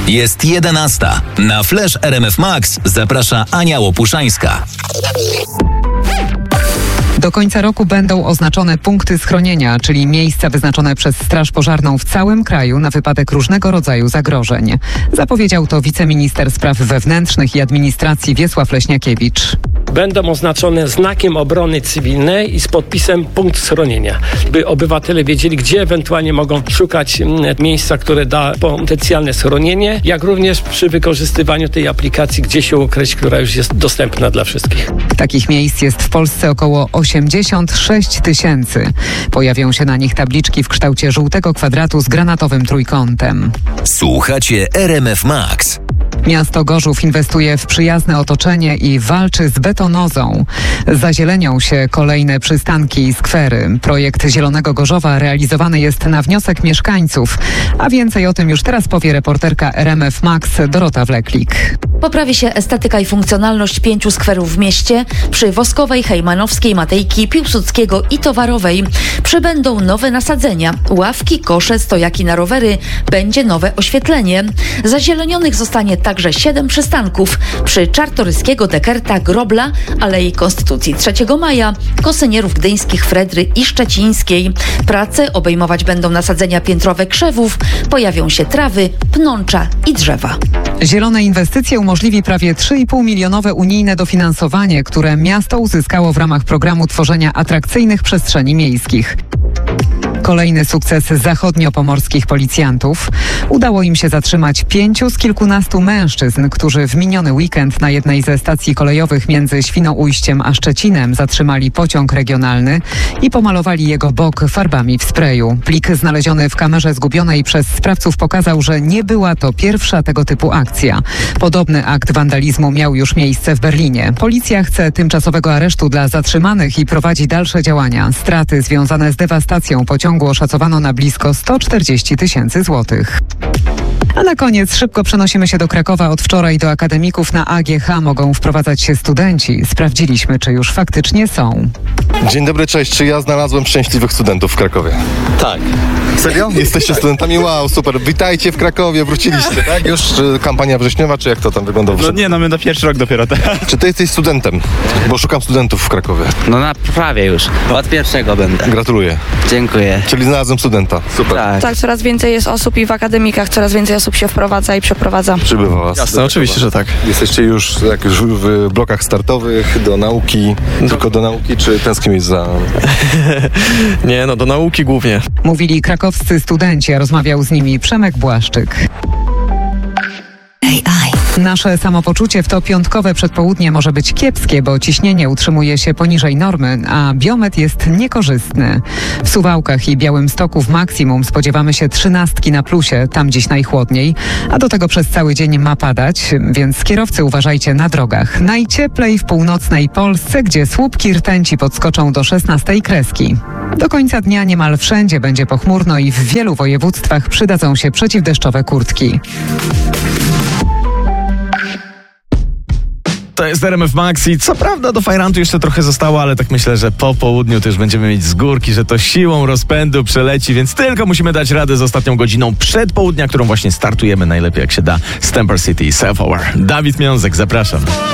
Jest 11. Na Flash RMF Max zaprasza Ania Łopuszańska. Do końca roku będą oznaczone punkty schronienia, czyli miejsca wyznaczone przez Straż Pożarną w całym kraju na wypadek różnego rodzaju zagrożeń. Zapowiedział to wiceminister spraw wewnętrznych i administracji Wiesław Leśniakiewicz. Będą oznaczone znakiem obrony cywilnej i z podpisem punkt schronienia, by obywatele wiedzieli, gdzie ewentualnie mogą szukać miejsca, które da potencjalne schronienie, jak również przy wykorzystywaniu tej aplikacji, gdzie się ukryć, która już jest dostępna dla wszystkich. Takich miejsc jest w Polsce około 86 000. Pojawią się na nich tabliczki w kształcie żółtego kwadratu z granatowym trójkątem. Słuchacie RMF Max. Miasto Gorzów inwestuje w przyjazne otoczenie i walczy z betonozą. Zazielenią się kolejne przystanki i skwery. Projekt Zielonego Gorzowa realizowany jest na wniosek mieszkańców. A więcej o tym już teraz powie reporterka RMF Max Dorota Wleklik. Poprawi się estetyka i funkcjonalność 5 skwerów w mieście przy Woskowej, Hejmanowskiej, Matejki, Piłsudskiego i Towarowej. Przybędą nowe nasadzenia, ławki, kosze, stojaki na rowery, będzie nowe oświetlenie. Zazielenionych zostanie także 7 przystanków przy Czartoryskiego, Dekerta, Grobla, Alei Konstytucji 3 Maja, Kosynierów Gdyńskich, Fredry i Szczecińskiej. Prace obejmować będą nasadzenia piętrowe krzewów, pojawią się trawy, pnącza i drzewa. Zielone inwestycje umożliwi prawie 3,5 milionowe unijne dofinansowanie, które miasto uzyskało w ramach programu tworzenia atrakcyjnych przestrzeni miejskich. Kolejny sukces zachodniopomorskich policjantów. Udało im się zatrzymać 5 z kilkunastu mężczyzn, którzy w miniony weekend na jednej ze stacji kolejowych między Świnoujściem a Szczecinem zatrzymali pociąg regionalny i pomalowali jego bok farbami w sprayu. Plik znaleziony w kamerze zgubionej przez sprawców pokazał, że nie była to pierwsza tego typu akcja. Podobny akt wandalizmu miał już miejsce w Berlinie. Policja chce tymczasowego aresztu dla zatrzymanych i prowadzi dalsze działania. Straty związane z dewastacją pociągu oszacowano na blisko 140 000 złotych. A na koniec szybko przenosimy się do Krakowa. Od wczoraj do akademików na AGH mogą wprowadzać się studenci. Sprawdziliśmy, czy już faktycznie są. Dzień dobry, cześć. Czy ja znalazłem szczęśliwych studentów w Krakowie? Tak. Serio? Jesteście studentami? Wow, super. Witajcie w Krakowie, wróciliście, tak? Już kampania wrześniowa, czy jak to tam wygląda? No my na pierwszy rok dopiero. Czy ty jesteś studentem? Bo szukam studentów w Krakowie. No na prawie już. Od pierwszego będę. Gratuluję. Dziękuję. Czyli znalazłem studenta. Super. Tak, coraz więcej jest osób i w akademikach coraz więcej osób się wprowadza i przeprowadza. Przybywa was. Jasne, oczywiście, że tak. Jesteście już w blokach startowych do nauki, tylko do nauki, czy tęsknisz za... Nie, do nauki głównie. Mówili krakowscy studenci, a rozmawiał z nimi Przemek Błaszczyk. Nasze samopoczucie w to piątkowe przedpołudnie może być kiepskie, bo ciśnienie utrzymuje się poniżej normy, a biometr jest niekorzystny. W Suwałkach i Białymstoku w maksimum spodziewamy się 13 na plusie, tam dziś najchłodniej, a do tego przez cały dzień ma padać, więc kierowcy uważajcie na drogach. Najcieplej w północnej Polsce, gdzie słupki rtęci podskoczą do 16 kreski. Do końca dnia niemal wszędzie będzie pochmurno i w wielu województwach przydadzą się przeciwdeszczowe kurtki. To jest RMF Max i co prawda do Fajrantu jeszcze trochę zostało, ale tak myślę, że po południu to już będziemy mieć z górki, że to siłą rozpędu przeleci, więc tylko musimy dać radę z ostatnią godziną przedpołudnia, którą właśnie startujemy najlepiej jak się da z Temper City Self Hour. Dawid Miązek, zapraszam.